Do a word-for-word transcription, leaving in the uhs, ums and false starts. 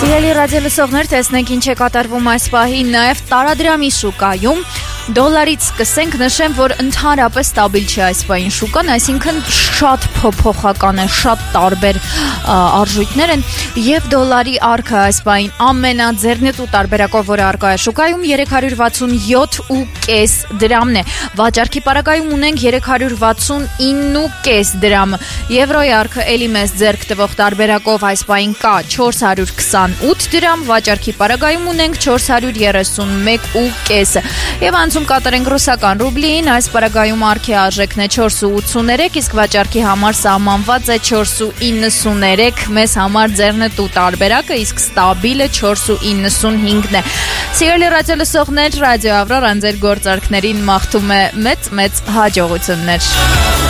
Սիրելի ռադիոլսողներ, տեսնենք ինչ է կատարվում այս պահին նաև տարադրամի շուկայում։ Դոլարից սկսենք, նշեմ, որ ընդհանրապես ստաբիլ չէ այս պահին շուկան, այսինքն շատ փոփոխական է, շատ տարբեր արժույթներ են եւ դոլարի առքը այս պահին ամենաձեռնտու տարբերակով, որը առկա է շուկայում, երեք հարյուր վաթսունյոթ ու կես դրամն է։ Վաճառքի պարագայում ունենք երեք հարյուր վաթսունինը ու կես դրամը։ Եվրոյի առքը էլի մեծ ձեռք տվող տարբերակով այս պահին կա չորս հարյուր քսանութ դրամ, վաճառքի պարագայում ունենք չորս հարյուր երեսունմեկ ու կեսը։ Եվ անցում կատարենք ռուսական ռուբլին, այս պարագայում առքի արժեքն է չորս ու ութսուներեք, իսկ վաճառքի համար սահմանված է չորս ու իննսուներեք, մեզ համար ձեռնտու տարբերակը, իսկ ստաբիլը չորս ու իննսունհինգն է։ Սիրելի ռադիոլսողներ, Ռադիո Ավրորան ձեր գործարքներին մաղթում է մեծ մեծ հաջողություններ։